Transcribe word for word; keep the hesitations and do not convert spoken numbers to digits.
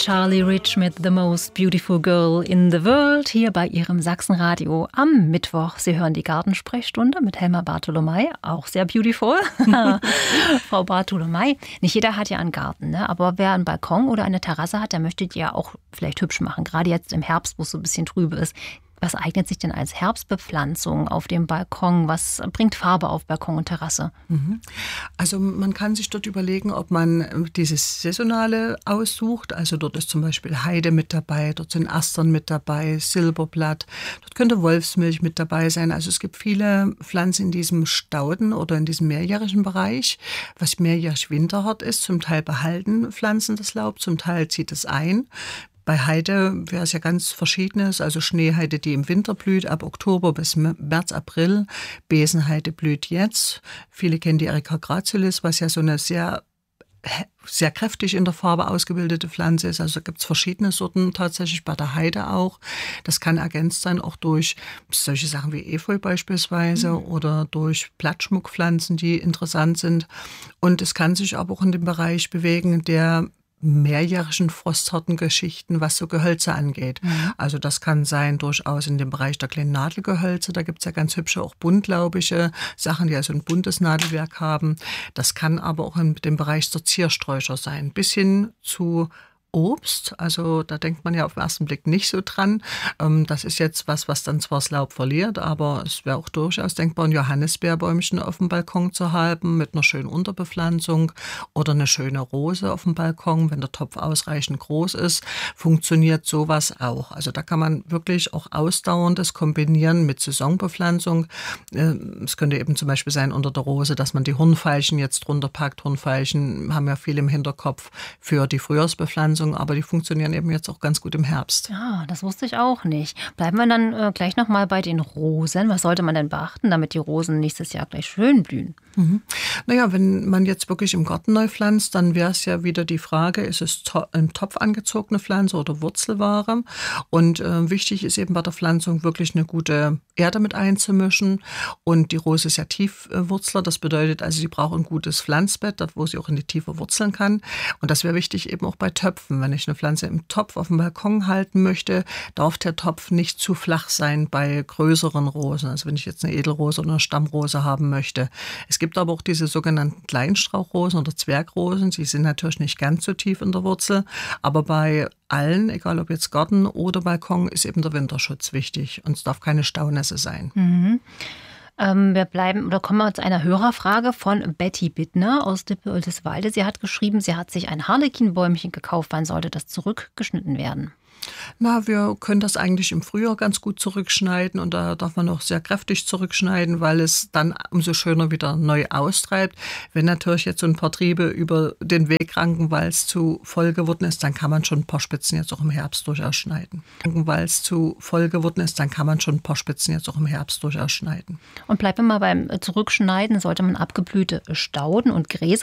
Charlie Rich mit The Most Beautiful Girl in the World hier bei Ihrem Sachsenradio am Mittwoch. Sie hören die Gartensprechstunde mit Helma Bartholomei, auch sehr beautiful. Frau Bartholomei, nicht jeder hat ja einen Garten, ne? Aber wer einen Balkon oder eine Terrasse hat, der möchte die ja auch vielleicht hübsch machen. Gerade jetzt im Herbst, wo es so ein bisschen trübe ist. Was eignet sich denn als Herbstbepflanzung auf dem Balkon? Was bringt Farbe auf Balkon und Terrasse? Also man kann sich dort überlegen, ob man dieses Saisonale aussucht. Also dort ist zum Beispiel Heide mit dabei, dort sind Astern mit dabei, Silberblatt. Dort könnte Wolfsmilch mit dabei sein. Also es gibt viele Pflanzen in diesem Stauden- oder in diesem mehrjährigen Bereich, was mehrjährig winterhart ist. Zum Teil behalten Pflanzen das Laub, zum Teil zieht es ein. Bei Heide wäre es ja ganz Verschiedenes, also Schneeheide, die im Winter blüht, ab Oktober bis März, April. Besenheide blüht jetzt. Viele kennen die Erica gracilis, was ja so eine sehr, sehr kräftig in der Farbe ausgebildete Pflanze ist. Also gibt es verschiedene Sorten tatsächlich bei der Heide auch. Das kann ergänzt sein auch durch solche Sachen wie Efeu beispielsweise mhm. oder durch Blattschmuckpflanzen, die interessant sind. Und es kann sich aber auch in dem Bereich bewegen, der mehrjährigen frostharten Geschichten, was so Gehölze angeht. Mhm. Also das kann sein durchaus in dem Bereich der kleinen Nadelgehölze. Da gibt es ja ganz hübsche, auch buntlaubige Sachen, die also ein buntes Nadelwerk haben. Das kann aber auch in dem Bereich der Ziersträucher sein, bis hin zu Obst, also da denkt man ja auf den ersten Blick nicht so dran. Das ist jetzt was, was dann zwar das Laub verliert, aber es wäre auch durchaus denkbar, ein Johannisbeerbäumchen auf dem Balkon zu haben mit einer schönen Unterbepflanzung oder eine schöne Rose auf dem Balkon, wenn der Topf ausreichend groß ist, funktioniert sowas auch. Also da kann man wirklich auch Ausdauerndes kombinieren mit Saisonbepflanzung. Es könnte eben zum Beispiel sein unter der Rose, dass man die Hornveilchen jetzt drunter packt. Hornveilchen haben ja viel im Hinterkopf für die Frühjahrsbepflanzung, aber die funktionieren eben jetzt auch ganz gut im Herbst. Ja, das wusste ich auch nicht. Bleiben wir dann äh, gleich nochmal bei den Rosen. Was sollte man denn beachten, damit die Rosen nächstes Jahr gleich schön blühen? Mhm. Naja, wenn man jetzt wirklich im Garten neu pflanzt, dann wäre es ja wieder die Frage, ist es to- im Topf angezogene Pflanze oder Wurzelware? Und äh, wichtig ist eben bei der Pflanzung wirklich eine gute Erde mit einzumischen. Und die Rose ist ja Tiefwurzler, das bedeutet also, sie braucht ein gutes Pflanzbett, dort wo sie auch in die Tiefe wurzeln kann. Und das wäre wichtig eben auch bei Töpfen. Wenn ich eine Pflanze im Topf auf dem Balkon halten möchte, darf der Topf nicht zu flach sein bei größeren Rosen. Also wenn ich jetzt eine Edelrose oder eine Stammrose haben möchte. Es gibt aber auch diese sogenannten Kleinstrauchrosen oder Zwergrosen. Die sind natürlich nicht ganz so tief in der Wurzel. Aber bei allen, egal ob jetzt Garten oder Balkon, ist eben der Winterschutz wichtig. Und es darf keine Staunässe sein. Mhm. Ähm, wir bleiben oder kommen wir zu einer Hörerfrage von Betty Bittner aus Dippel-Oldeswalde. Sie hat geschrieben, sie hat sich ein Harlekinbäumchen gekauft. Wann sollte das zurückgeschnitten werden? Na, wir können das eigentlich im Frühjahr ganz gut zurückschneiden und da darf man auch sehr kräftig zurückschneiden, weil es dann umso schöner wieder neu austreibt. Wenn natürlich jetzt so ein paar Triebe über den Weg ranken, weil es zu voll geworden ist, dann kann man schon ein paar Spitzen jetzt auch im Herbst durchaus schneiden. Weil es zu voll geworden ist, dann kann man schon ein paar Spitzen jetzt auch im Herbst durchaus schneiden. Und bleiben wir mal beim Zurückschneiden, sollte man abgeblühte Stauden und Gräser